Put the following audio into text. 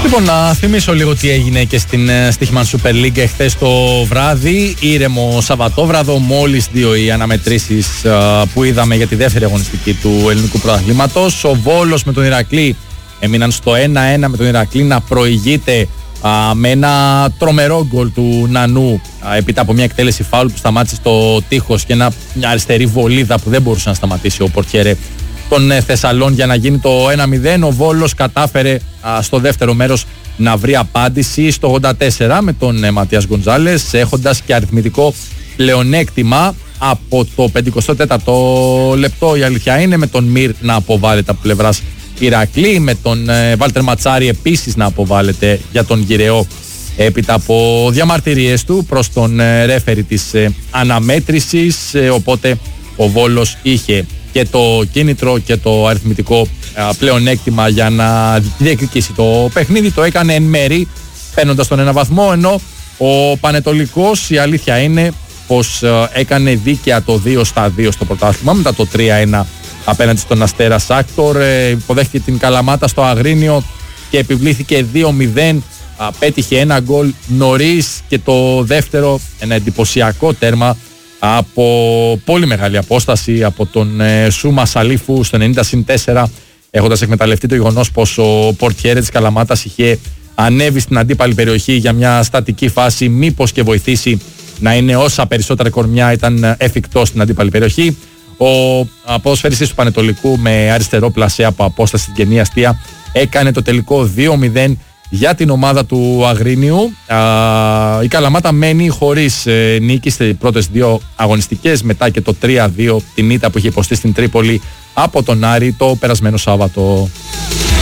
Λοιπόν, να θυμίσω λίγο τι έγινε και στην Stoichman Super League εχθές το βράδυ. Ήρεμο Σαββατόβραδο, μόλις 2 οι αναμετρήσεις που είδαμε για τη δεύτερη αγωνιστική του ελληνικού πρωταθλήματος. Ο Βόλος με τον Ηρακλή έμειναν στο 1-1, με τον Ηρακλή να προηγείται με ένα τρομερό γκολ του Νανού έπειτα από μια εκτέλεση φάουλ που σταμάτησε στο τείχος και μια αριστερή βολίδα που δεν μπορούσε να σταματήσει ο πορτιέρε των Θεσσαλών για να γίνει το 1-0. Ο Βόλος κατάφερε στο δεύτερο μέρος να βρει απάντηση στο 84 με τον Ματίας Γκοντζάλες, έχοντας και αριθμητικό πλεονέκτημα από το 54ο λεπτό. Η αλήθεια είναι, με τον Μυρ να αποβάλλεται από πλευράς Ηρακλή, με τον Βάλτερ Ματσάρη επίσης να αποβάλλεται για τον Γυρεό έπειτα από διαμαρτυρίες του προς τον ρέφερη της αναμέτρησης, οπότε ο Βόλος είχε και το κίνητρο και το αριθμητικό πλεονέκτημα για να διεκδικήσει το παιχνίδι. Το έκανε εν μέρη παίρνοντας τον ένα βαθμό, ενώ ο Πανετολικός, η αλήθεια είναι πως έκανε δίκαια το 2-2 στο πρωτάθλημα μετά το 3-1 απέναντι στον Αστέρα Σάκτορ. Υποδέχθηκε την Καλαμάτα στο Αγρίνιο και επιβλήθηκε 2-0. Πέτυχε ένα γκολ νωρίς και το δεύτερο, ένα εντυπωσιακό τέρμα από πολύ μεγάλη απόσταση από τον Σούμα Σαλίφου στο 90+4, έχοντας εκμεταλλευτεί το γεγονός πως ο πορτιέρε της Καλαμάτας είχε ανέβει στην αντίπαλη περιοχή για μια στατική φάση, μήπως και βοηθήσει να είναι όσα περισσότερα κορμιά ήταν εφικτό στην αντίπαλη περιοχή. Ο ποδοσφαιριστής του Πανετολικού με αριστερό πλασέ από απόσταση στην κενή αστεία έκανε το τελικό 2-0 για την ομάδα του Αγρίνιου. Η Καλαμάτα μένει χωρίς νίκη στις πρώτες δύο αγωνιστικές, μετά και το 3-2 την ήττα που είχε υποστεί στην Τρίπολη από τον Άρη το περασμένο Σάββατο.